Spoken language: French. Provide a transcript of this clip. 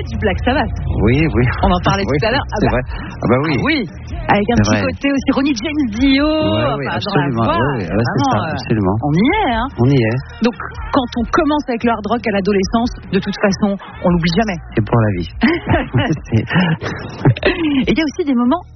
du Black Sabbath. Oui. On en parlait tout à l'heure. C'est vrai. Ah bah oui. Oui. Avec un petit côté aussi Ronnie James Dio. Oui, absolument. Dans la voix, Oui, c'est ça, absolument. On y est, hein. On y est. Donc, quand on commence avec le hard rock à l'adolescence, de toute façon, on l'oublie jamais. C'est pour la vie. Et il y a aussi des moments